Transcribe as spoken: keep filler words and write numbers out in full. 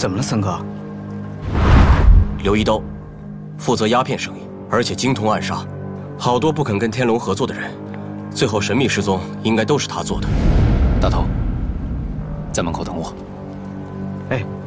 怎么了，三哥？ 刘一刀负责鸦片生意，而且精通暗杀，好多不肯跟天龙合作的人，最后神秘失踪，应该都是他做的。 大头，在门口等我。 哎，